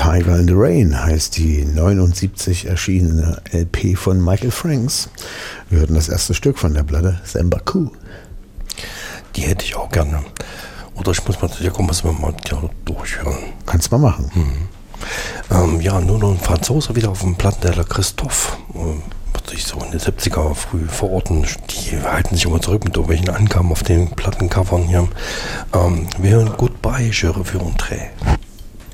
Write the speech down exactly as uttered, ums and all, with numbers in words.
Tiger in the Rain heißt die neunundsiebzig erschienene L P von Michael Franks. Wir hörten das erste Stück von der Platte, Sambaku. Die hätte ich auch gerne. Oder ich muss mal, ja komm, müssen wir mal durchhören. Kannst mal machen. Mhm. Ähm, ja, nur noch ein Franzose wieder auf dem Plattenteller, Christoph. Ähm, wird sich so in den siebziger früh verorten. Die halten sich immer zurück mit irgendwelchen Angaben auf den Plattencovern hier. Ähm, wir hören Goodbye, je reviendrai.